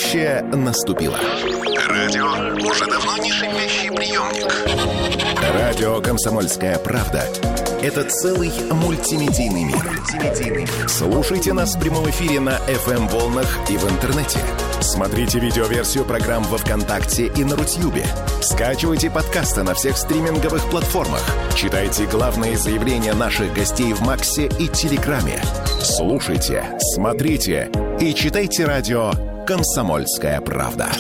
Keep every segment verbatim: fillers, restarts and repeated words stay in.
Будущее наступило. Радио уже давно не шипящий приемник. Радио «Комсомольская правда» — это целый мультимедийный мир. Слушайте нас в прямом эфире на эф эм-волнах и в интернете. Смотрите видеоверсию программ во ВКонтакте и на Рутьюбе. Скачивайте подкасты на всех стриминговых платформах. Читайте главные заявления наших гостей в Максе и Телеграме. Слушайте, смотрите и читайте радио «Комсомольская правда».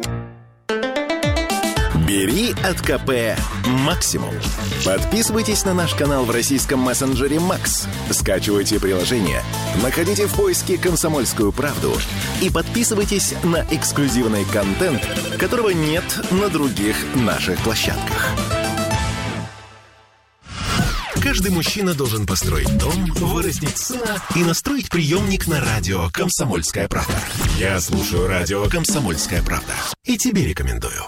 Бери от ка пэ максимум. Подписывайтесь на наш канал в российском мессенджере Макс. Скачивайте приложение, находите в поиске «Комсомольскую правду» и подписывайтесь на эксклюзивный контент, которого нет на других наших площадках. Каждый мужчина должен построить дом, вырастить сына и настроить приемник на радио «Комсомольская правда». Я слушаю радио «Комсомольская правда» и тебе рекомендую.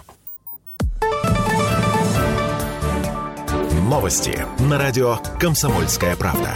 Новости на радио «Комсомольская правда».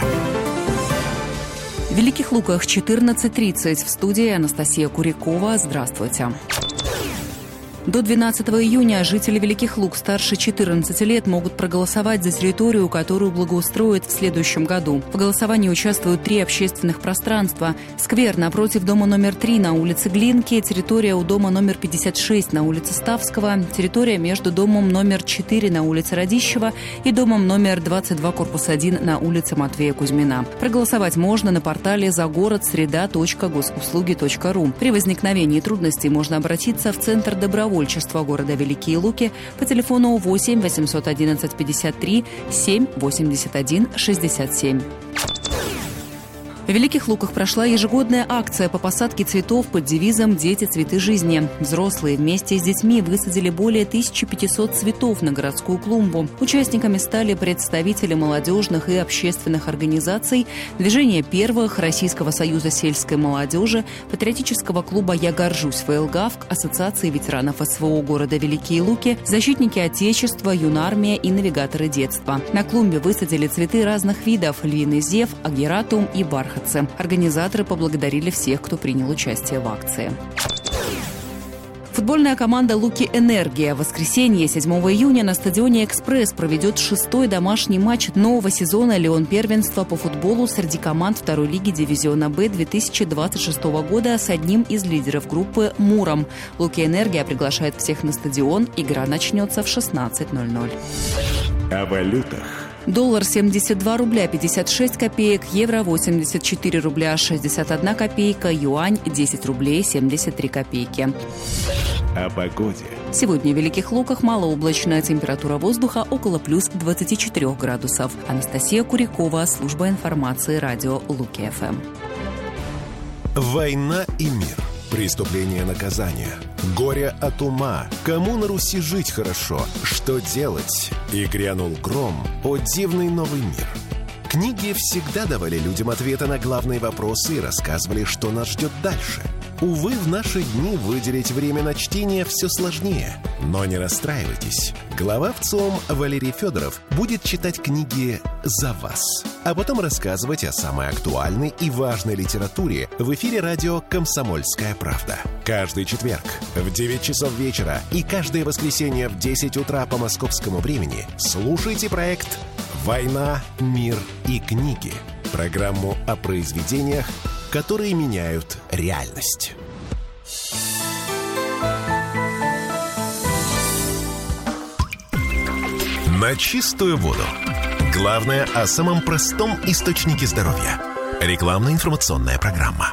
В Великих Луках четырнадцать тридцать. В студии Анастасия Курякова. Здравствуйте. До двенадцатого июня жители Великих Луг старше четырнадцати лет могут проголосовать за территорию, которую благоустроят в следующем году. В голосовании участвуют три общественных пространства. Сквер напротив дома номер три на улице Глинки, территория у дома номер пятьдесят шесть на улице Ставского, территория между домом номер четыре на улице Радищева и домом номер двадцать два, корпус один на улице Матвея Кузьмина. Проголосовать можно на портале загородсреда точка госуслуги точка ру. При возникновении трудностей можно обратиться в Центр добровольчества города Великие Луки по телефону восемь восемьсот одиннадцать пятьдесят три семь восемьдесят один шестьдесят семь. В Великих Луках прошла ежегодная акция по посадке цветов под девизом «Дети, цветы жизни». Взрослые вместе с детьми высадили более тысячи пятисот цветов на городскую клумбу. Участниками стали представители молодежных и общественных организаций, Движения первых, Российского союза сельской молодежи, Патриотического клуба «Я горжусь» ВЛГАВК, Ассоциации ветеранов эс вэ о города Великие Луки, Защитники Отечества, Юнармия и Навигаторы детства. На клумбе высадили цветы разных видов – львиный зев, агератум и бархат. Организаторы поблагодарили всех, кто принял участие в акции. Футбольная команда «Луки Энергия» в воскресенье, седьмого июня, на стадионе «Экспресс» проведет шестой домашний матч нового сезона Лион первенства по футболу среди команд второй лиги дивизиона Б две тысячи двадцать шестого года с одним из лидеров группы «Муром». «Луки Энергия» приглашает всех на стадион. Игра начнется в шестнадцать ноль ноль. О валютах. Доллар семьдесят два рубля пятьдесят шесть копеек, евро восемьдесят четыре рубля шестьдесят одна копейка, юань десять рублей семьдесят три копейки. О погоде. Сегодня в Великих Луках малооблачная, температура воздуха около плюс двадцати четырёх градусов. Анастасия Курякова, служба информации, радио Луки-ФМ. Война и мир. Преступление и наказание. Горе от ума. Кому на Руси жить хорошо? Что делать? И грянул гром. О, дивный новый мир. Книги всегда давали людям ответы на главные вопросы и рассказывали, что нас ждет дальше. Увы, в наши дни выделить время на чтение все сложнее. Но не расстраивайтесь. Глава ВЦИОМ Валерий Федоров будет читать книги за вас, а потом рассказывать о самой актуальной и важной литературе в эфире радио «Комсомольская правда». Каждый четверг в девять часов вечера и каждое воскресенье в десять утра по московскому времени слушайте проект «Война, мир и книги». Программу о произведениях, которые меняют реальность. На чистую воду. Главное о самом простом источнике здоровья. Рекламно-информационная программа.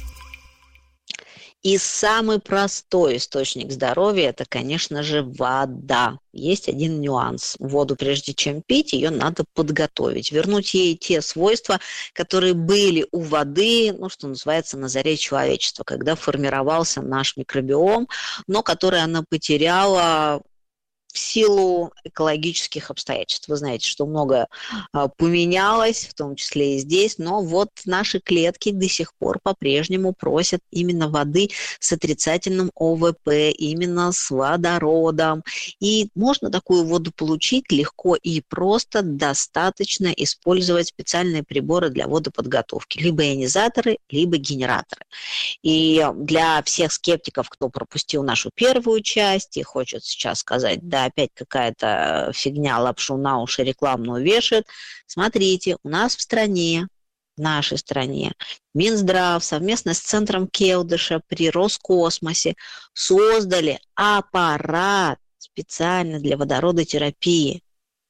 И самый простой источник здоровья – это, конечно же, вода. Есть один нюанс. Воду, прежде чем пить, ее надо подготовить, вернуть ей те свойства, которые были у воды, ну, что называется, на заре человечества, когда формировался наш микробиом, но которые она потеряла в силу экологических обстоятельств. Вы знаете, что многое а, поменялось, в том числе и здесь, но вот наши клетки до сих пор по-прежнему просят именно воды с отрицательным о вэ пэ, именно с водородом. И можно такую воду получить легко и просто, достаточно использовать специальные приборы для водоподготовки, либо ионизаторы, либо генераторы. И для всех скептиков, кто пропустил нашу первую часть и хочет сейчас сказать, да, опять какая-то фигня, лапшу на уши рекламную вешает. Смотрите, у нас в стране, в нашей стране, Минздрав совместно с центром Келдыша при Роскосмосе создали аппарат специально для водородотерапии.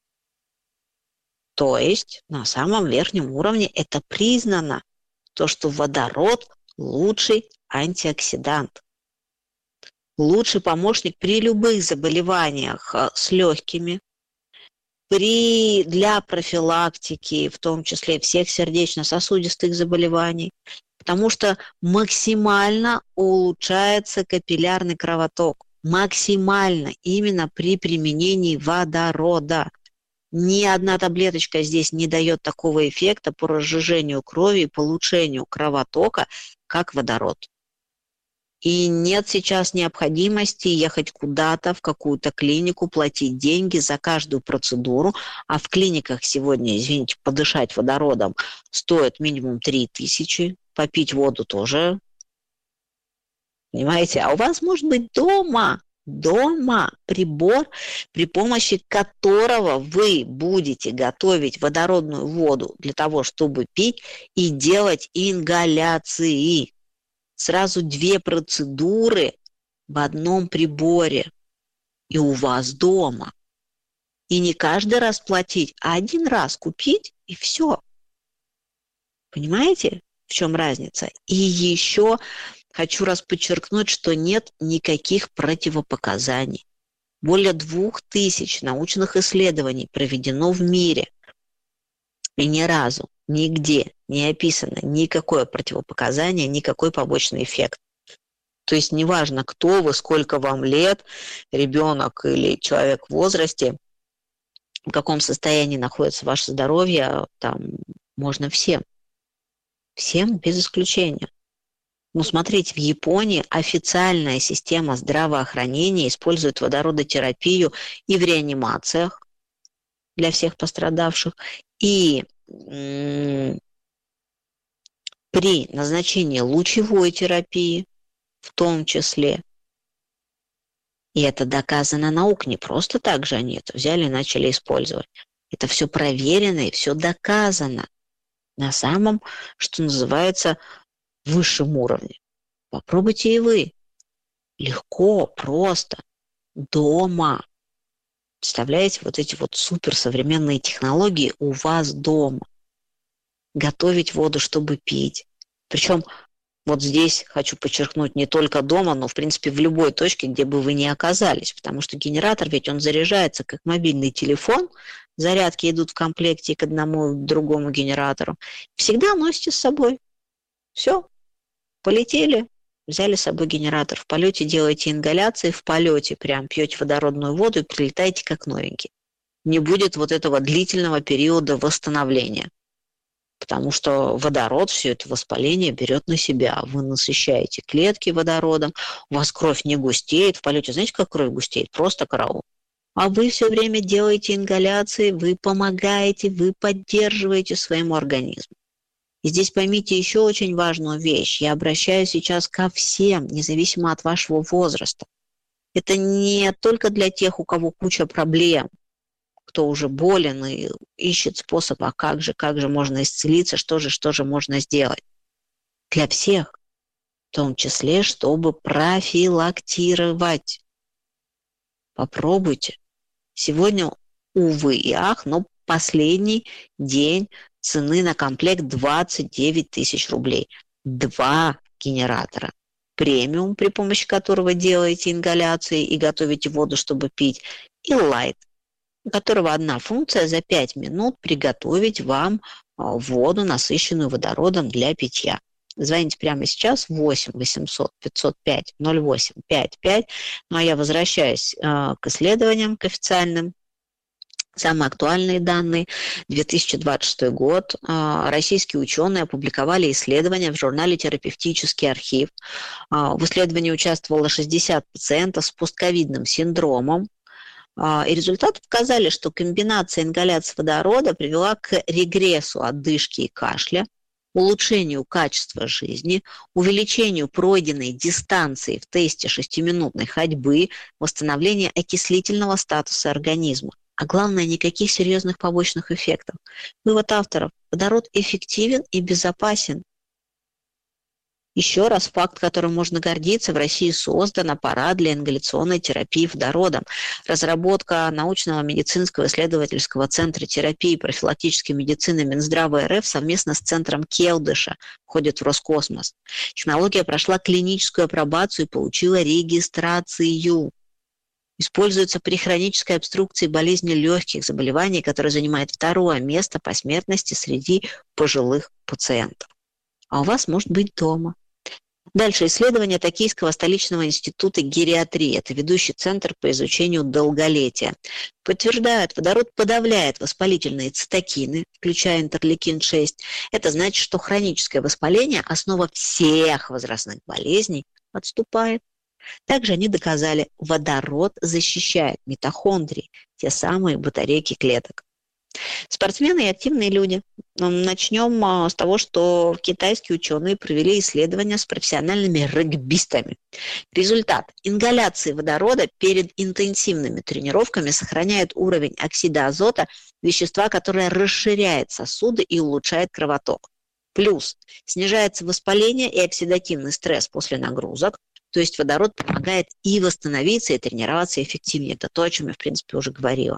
То есть на самом верхнем уровне это признано, то, что водород лучший антиоксидант. Лучший помощник при любых заболеваниях с легкими, при, для профилактики, в том числе всех сердечно-сосудистых заболеваний, потому что максимально улучшается капиллярный кровоток. Максимально именно при применении водорода. Ни одна таблеточка здесь не дает такого эффекта по разжижению крови и по улучшению кровотока, как водород. И нет сейчас необходимости ехать куда-то, в какую-то клинику, платить деньги за каждую процедуру. А в клиниках сегодня, извините, подышать водородом стоит минимум три тысячи. Попить воду тоже. Понимаете? А у вас может быть дома, дома прибор, при помощи которого вы будете готовить водородную воду для того, чтобы пить и делать ингаляции. Сразу две процедуры в одном приборе и у вас дома. И не каждый раз платить, а один раз купить и все. Понимаете, в чем разница? И еще хочу раз подчеркнуть, что нет никаких противопоказаний. Более двух тысяч научных исследований проведено в мире. И ни разу, нигде не описано никакое противопоказание, никакой побочный эффект. То есть неважно, кто вы, сколько вам лет, ребенок или человек в возрасте, в каком состоянии находится ваше здоровье, там можно всем. Всем без исключения. Ну, смотрите, в Японии официальная система здравоохранения использует водородотерапию и в реанимациях для всех пострадавших, и м- при назначении лучевой терапии в том числе. И это доказано наукой, не просто так же они это взяли и начали использовать. Это все проверено и все доказано на самом, что называется, высшем уровне. Попробуйте и вы. Легко, просто, дома. Представляете, вот эти вот суперсовременные технологии у вас дома. Готовить воду, чтобы пить. Причем вот здесь хочу подчеркнуть, не только дома, но, в принципе, в любой точке, где бы вы ни оказались. Потому что генератор, ведь он заряжается как мобильный телефон. Зарядки идут в комплекте к одному, к другому генератору. Всегда носите с собой. Все. Полетели, взяли с собой генератор. В полете делаете ингаляции, в полете прям пьете водородную воду и прилетаете как новенький. Не будет вот этого длительного периода восстановления. Потому что водород все это воспаление берет на себя. Вы насыщаете клетки водородом, у вас кровь не густеет. В полете знаете, как кровь густеет? Просто караул. А вы все время делаете ингаляции, вы помогаете, вы поддерживаете своему организму. И здесь поймите еще очень важную вещь. Я обращаюсь сейчас ко всем, независимо от вашего возраста. Это не только для тех, у кого куча проблем, кто уже болен и ищет способ, а как же, как же можно исцелиться, что же, что же можно сделать. Для всех, в том числе, чтобы профилактировать. Попробуйте. Сегодня, увы и ах, но последний день цены на комплект двадцать девять тысяч рублей. Два генератора. Премиум, при помощи которого делаете ингаляции и готовите воду, чтобы пить, и лайт, у которого одна функция за пять минут приготовить вам воду, насыщенную водородом для питья. Звоните прямо сейчас восемь восемьсот пятьсот пять ноль восемь пять пять. Ну а я возвращаюсь э, к исследованиям, к официальным. Самые актуальные данные. две тысячи двадцать шестой год. Российские ученые опубликовали исследования в журнале «Терапевтический архив». В исследовании участвовало шестьдесят пациентов с постковидным синдромом. И результаты показали, что комбинация ингаляции водорода привела к регрессу одышки и кашля, улучшению качества жизни, увеличению пройденной дистанции в тесте шестиминутной ходьбы, восстановлению окислительного статуса организма. А главное, никаких серьезных побочных эффектов. Вывод авторов. Водород эффективен и безопасен. Еще раз, факт, которым можно гордиться, в России создан аппарат для ингаляционной терапии водородом. Разработка научного медицинского исследовательского центра терапии и профилактической медицины Минздрава РФ совместно с центром Келдыша входит в Роскосмос. Технология прошла клиническую апробацию и получила регистрацию. Используется при хронической обструкции болезни легких, заболеваний, которое занимает второе место по смертности среди пожилых пациентов. А у вас может быть дома. Дальше исследование Токийского столичного института гериатрии. Это ведущий центр по изучению долголетия. Подтверждают, водород подавляет воспалительные цитокины, включая интерлейкин шесть. Это значит, что хроническое воспаление, основа всех возрастных болезней, отступает. Также они доказали, водород защищает митохондрии, те самые батарейки клеток. Спортсмены и активные люди. Начнем с того, что китайские ученые провели исследования с профессиональными регбистами. Результат. Ингаляции водорода перед интенсивными тренировками сохраняет уровень оксида азота, вещества, которое расширяет сосуды и улучшает кровоток. Плюс снижается воспаление и оксидативный стресс после нагрузок. То есть водород помогает и восстановиться, и тренироваться эффективнее. Это то, о чем я, в принципе, уже говорила.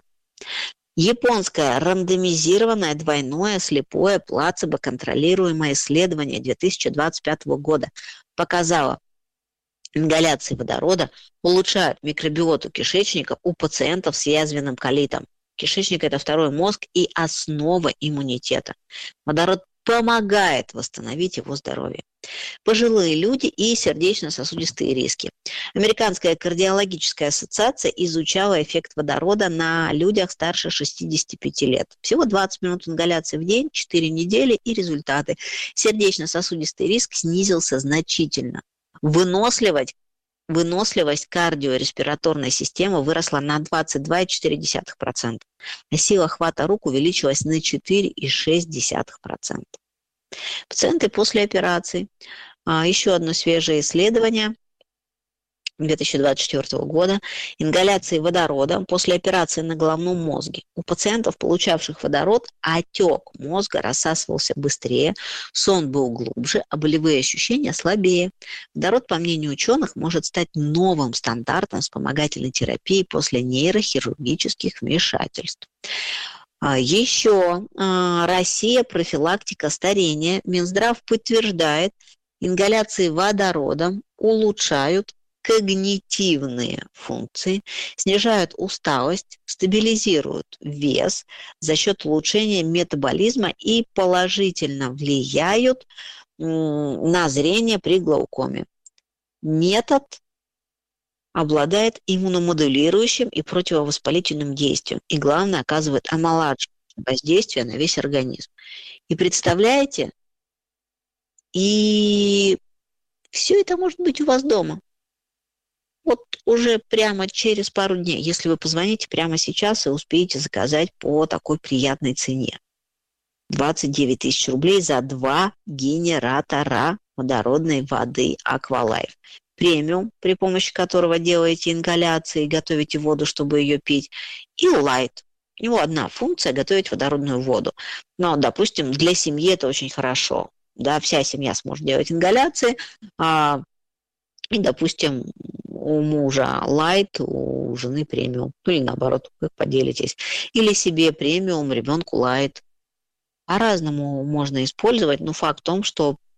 Японское рандомизированное двойное слепое плацебо-контролируемое исследование две тысячи двадцать пятого года показало, ингаляции водорода улучшают микробиоту кишечника у пациентов с язвенным колитом. Кишечник – это второй мозг и основа иммунитета. Водород помогает восстановить его здоровье. Пожилые люди и сердечно-сосудистые риски. Американская кардиологическая ассоциация изучала эффект водорода на людях старше шестидесяти пяти лет. Всего двадцать минут ингаляции в день, четыре недели и результаты. Сердечно-сосудистый риск снизился значительно. Выносливость, выносливость кардиореспираторной системы выросла на двадцать два целых четыре десятых процента, а сила хвата рук увеличилась на четыре целых шесть десятых процента. Пациенты после операции. Еще одно свежее исследование две тысячи двадцать четвёртого года. Ингаляции водорода после операции на головном мозге. У пациентов, получавших водород, отек мозга рассасывался быстрее, сон был глубже, а болевые ощущения слабее. Водород, по мнению ученых, может стать новым стандартом вспомогательной терапии после нейрохирургических вмешательств. Еще Россия, профилактика старения. Минздрав подтверждает, ингаляции водородом улучшают когнитивные функции, снижают усталость, стабилизируют вес за счет улучшения метаболизма и положительно влияют на зрение при глаукоме. Метод обладает иммуномодулирующим и противовоспалительным действием. И главное, оказывает омолаживающее воздействие на весь организм. И представляете, и все это может быть у вас дома. Вот уже прямо через пару дней, если вы позвоните прямо сейчас и успеете заказать по такой приятной цене. двадцать девять тысяч рублей за два генератора водородной воды Aqualife. Премиум, при помощи которого делаете ингаляции, готовите воду, чтобы ее пить, и лайт. У него одна функция – готовить водородную воду. Но, допустим, для семьи это очень хорошо. Да, вся семья сможет делать ингаляции, а, и, допустим, у мужа лайт, у жены премиум. Ну, или наоборот, вы поделитесь. Или себе премиум, ребенку лайт. По-разному можно использовать, но факт в том, что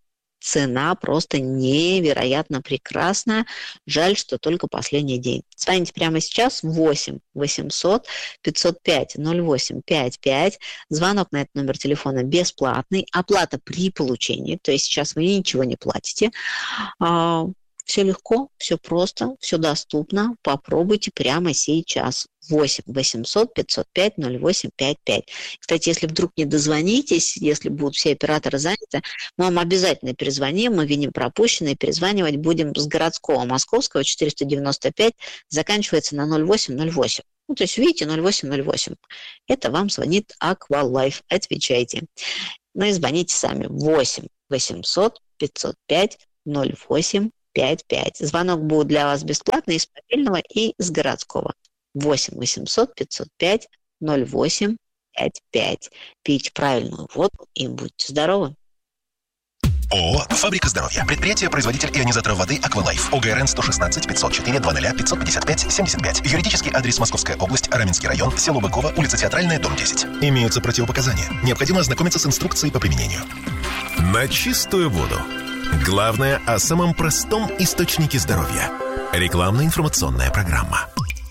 цена просто невероятно прекрасная. Жаль, что только последний день. Звоните прямо сейчас восемь восемьсот пятьсот пять ноль восемь пять пять. Звонок на этот номер телефона бесплатный. Оплата при получении, то есть сейчас вы ничего не платите. Все легко, все просто, все доступно. Попробуйте прямо сейчас. восемь восемьсот пятьсот пять ноль восемь пять пять. Кстати, если вдруг не дозвонитесь, если будут все операторы заняты, мы вам обязательно перезвоним, мы видим пропущенные, перезванивать будем с городского московского четыреста девяносто пять, заканчивается на ноль восемь ноль восемь. Ну, то есть, видите, ноль восемь ноль восемь. Это вам звонит Аквалайф. Отвечайте. Ну и звоните сами. восемь восемьсот пятьсот пять ноль восемь пять пять. Звонок будет для вас бесплатный из мобильного и из городского. восемь восемьсот пятьсот пять ноль восемь пять пять. Пейте правильную воду и будьте здоровы. ООО «Фабрика здоровья». Предприятие-производитель ионизаторов воды «Аквалайф». ОГРН сто шестнадцать пятьсот четыре двадцать пятьсот пятьдесят пять семьдесят пять. Юридический адрес: Московская область, Раменский район, село Быково, улица Театральная, дом десять. Имеются противопоказания. Необходимо ознакомиться с инструкцией по применению. На чистую воду. Главное о самом простом источнике здоровья. Рекламно-информационная программа.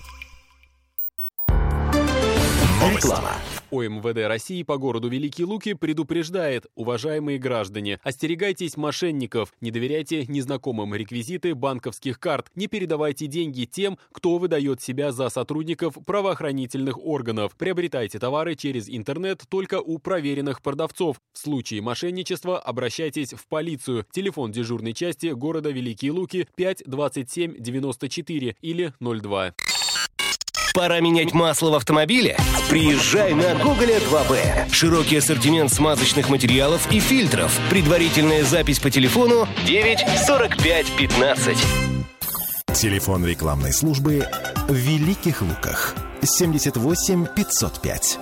Реклама. ОМВД России по городу Великие Луки предупреждает: уважаемые граждане, остерегайтесь мошенников, не доверяйте незнакомым реквизиты банковских карт, не передавайте деньги тем, кто выдает себя за сотрудников правоохранительных органов. Приобретайте товары через интернет только у проверенных продавцов. В случае мошенничества обращайтесь в полицию. Телефон дежурной части города Великие Луки пять двадцать семь девяносто четыре или ноль два. Пора менять масло в автомобиле? Приезжай на Гоголя два бэ. Широкий ассортимент смазочных материалов и фильтров. Предварительная запись по телефону девять сорок пять пятнадцать. Телефон рекламной службы в Великих Луках семьдесят восемь пятьсот пять.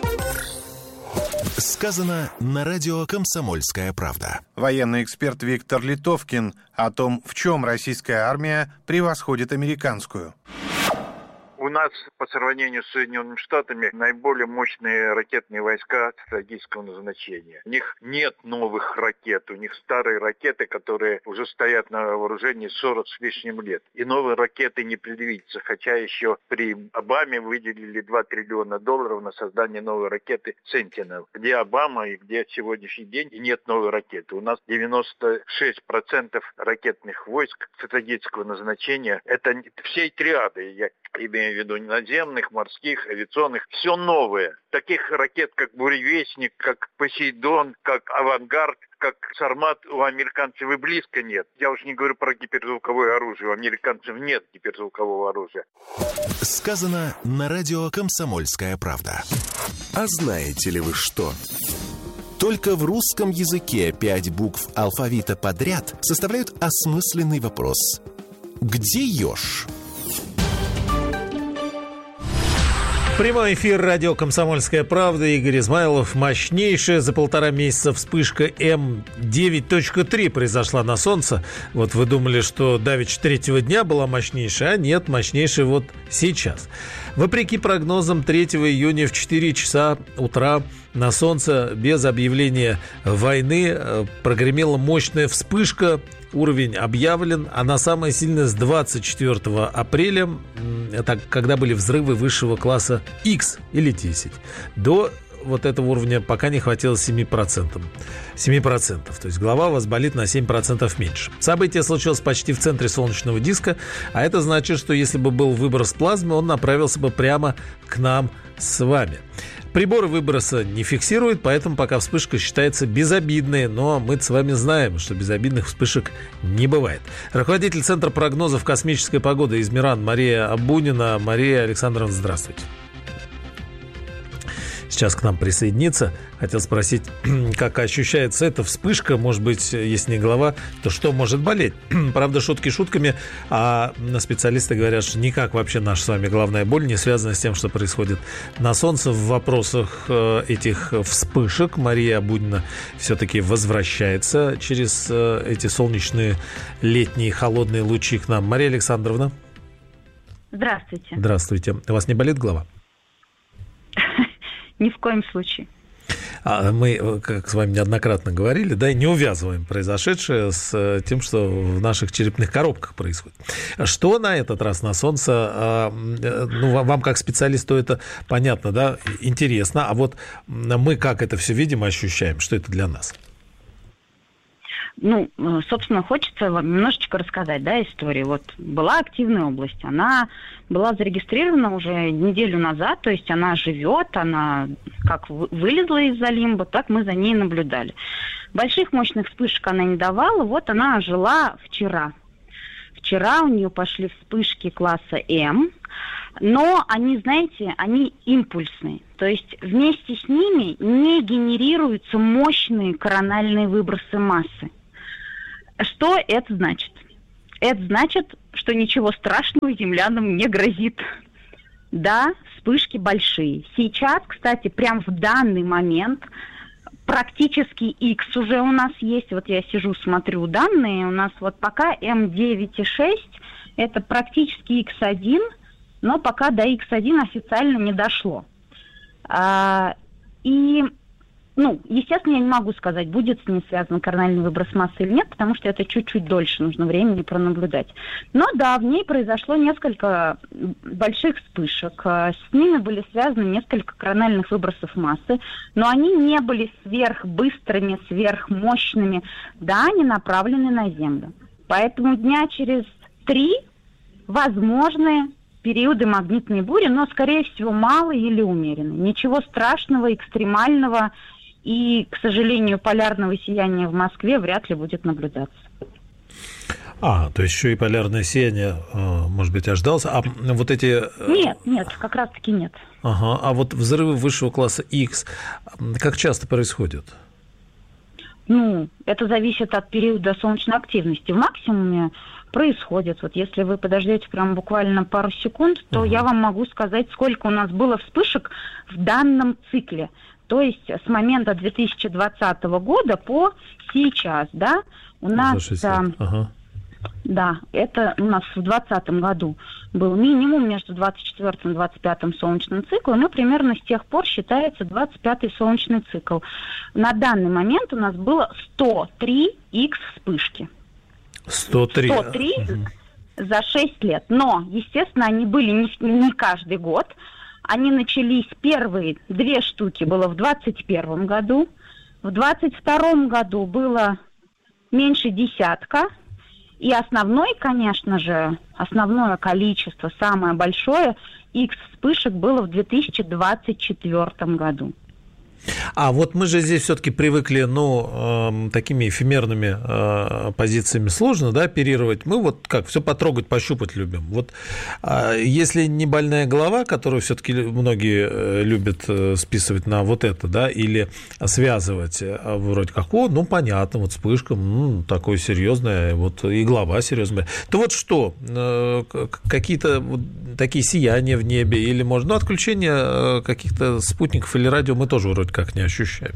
Сказано на радио «Комсомольская правда». Военный эксперт Виктор Литовкин о том, в чем российская армия превосходит американскую. У нас по сравнению с Соединенными Штатами наиболее мощные ракетные войска стратегического назначения. У них нет новых ракет, у них старые ракеты, которые уже стоят на вооружении сорок с лишним лет. И новые ракеты не предвидится, хотя еще при Обаме выделили два триллиона долларов на создание новой ракеты Sentinel. Где Обама и где сегодняшний день, и нет новой ракеты. У нас девяносто шесть процентов ракетных войск стратегического назначения. Это всей триады, я имею в виду наземных, морских, авиационных, все новое. Таких ракет, как Буревестник, как Посейдон, как Авангард, как Сармат у американцев и близко нет. Я уж не говорю про гиперзвуковое оружие. У американцев нет гиперзвукового оружия. Сказано на радио «Комсомольская правда». А знаете ли вы что? Только в русском языке пять букв алфавита подряд составляют осмысленный вопрос. Где еж? Прямой эфир радио «Комсомольская правда». Игорь Измайлов. Мощнейшая за полтора месяца вспышка эм девять точка три произошла на Солнце. Вот вы думали, что давеча третьего дня была мощнейшая, а нет, мощнейшая вот сейчас. Вопреки прогнозам, третьего июня в четыре часа утра на Солнце без объявления войны прогремела мощная вспышка. Уровень объявлен, она самая сильная с двадцать четвёртого апреля, это когда были взрывы высшего класса X или десять. До вот этого уровня пока не хватило семь процентов. семь процентов, то есть голова у вас болит на семь процентов меньше. Событие случилось почти в центре солнечного диска, а это значит, что если бы был выброс плазмы, он направился бы прямо к нам с вами. Приборы выброса не фиксируют, поэтому пока вспышка считается безобидной, но мы с вами знаем, что безобидных вспышек не бывает. Руководитель Центра прогнозов космической погоды из Миран Мария Абунина. Мария Александровна, здравствуйте. Сейчас к нам присоединится. Хотел спросить, как ощущается эта вспышка. Может быть, если не голова, то что может болеть? Правда, шутки шутками, а специалисты говорят, что никак вообще наша с вами головная боль не связана с тем, что происходит на Солнце. В вопросах этих вспышек Мария Абунина все-таки возвращается через эти солнечные летние холодные лучи к нам. Мария Александровна. Здравствуйте. Здравствуйте. У вас не болит голова? Ни в коем случае. А мы, как с вами неоднократно говорили, да, не увязываем произошедшее с тем, что в наших черепных коробках происходит. Что на этот раз на Солнце? Ну, вам как специалисту это понятно, да, интересно. А вот мы как это все видим, ощущаем? Что это для нас? Ну, собственно, хочется вам немножечко рассказать, да, историю. Вот была активная область, она была зарегистрирована уже неделю назад, то есть она живет, она как вылезла из-за лимба, так мы за ней наблюдали. Больших мощных вспышек она не давала, вот она ожила вчера. Вчера у нее пошли вспышки класса М, но они, знаете, они импульсные. То есть вместе с ними не генерируются мощные корональные выбросы массы. Что это значит? Это значит, что ничего страшного землянам не грозит. Да, вспышки большие. Сейчас, кстати, прямо в данный момент практически X уже у нас есть. Вот я сижу, смотрю данные. У нас вот пока эм девять и шесть, это практически икс один, но пока до икс один официально не дошло. А, и... Ну, естественно, я не могу сказать, будет с ним связан корональный выброс массы или нет, потому что это чуть-чуть дольше нужно времени пронаблюдать. Но да, в ней произошло несколько больших вспышек. С ними были связаны несколько корональных выбросов массы, но они не были сверхбыстрыми, сверхмощными. Да, они направлены на Землю. Поэтому дня через три возможны периоды магнитной бури, но, скорее всего, малые или умеренные. Ничего страшного, экстремального и, к сожалению, полярного сияния в Москве вряд ли будет наблюдаться. А, то есть еще и полярное сияние, может быть, ожидался. А вот эти... Нет, нет, как раз-таки нет. Ага, а вот взрывы высшего класса X как часто происходят? Ну, это зависит от периода солнечной активности. В максимуме происходит. Вот если вы подождете прям буквально пару секунд, то uh-huh. я вам могу сказать, сколько у нас было вспышек в данном цикле. То есть с момента две тысячи двадцатого года по сейчас, да, у нас... Ага. Да, это у нас в двадцатом году был минимум между двадцать четвёртым и двадцать пятым солнечным циклом, и примерно с тех пор считается двадцать пятый солнечный цикл. На данный момент у нас было сто три икс вспышки. сто три? сто три угу. За шесть лет. Но, естественно, они были не, не каждый год. Они начались, первые две штуки было в двадцать первом году. В двадцать втором году было меньше десятка. И основной, конечно же, основное количество, самое большое, X-вспышек было в две тысячи двадцать четвёртом году. А вот мы же здесь все-таки привыкли, ну, э, такими эфемерными э, позициями сложно, да, оперировать. Мы вот как, все потрогать, пощупать любим. Вот э, если не больная голова, которую все-таки многие э, любят э, списывать на вот это, да, или связывать, э, вроде как, о, ну, понятно, вот вспышка, ну, такое серьезное, вот и голова серьезная. То вот что, э, какие-то вот такие сияния в небе, или, может, ну, отключение каких-то спутников или радио мы тоже вроде как не ощущаем.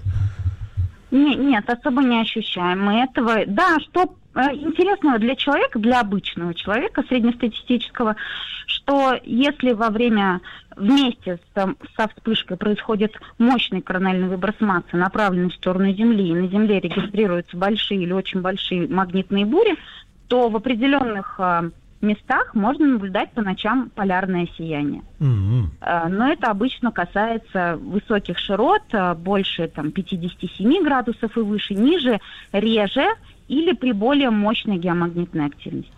Не, нет, особо не ощущаем мы этого. Да, что э, интересного для человека, для обычного человека, среднестатистического, что если во время, вместе с, со вспышкой происходит мощный корональный выброс массы, направленный в сторону Земли, и на Земле регистрируются большие или очень большие магнитные бури, то в определенных э, местах можно наблюдать по ночам полярное сияние. Mm-hmm. Но это обычно касается высоких широт, больше там, пятьдесят семь градусов и выше, ниже, реже или при более мощной геомагнитной активности.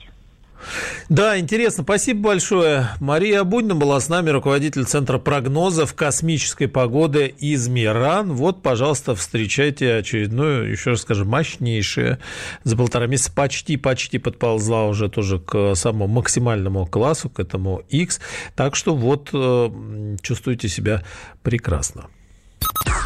Да, интересно. Спасибо большое. Мария Абунина была с нами, руководитель Центра прогнозов космической погоды Измиран. Вот, пожалуйста, встречайте очередную, еще раз скажу, мощнейшая. За полтора месяца почти-почти подползла уже тоже к самому максимальному классу, к этому X. Так что вот чувствуйте себя прекрасно.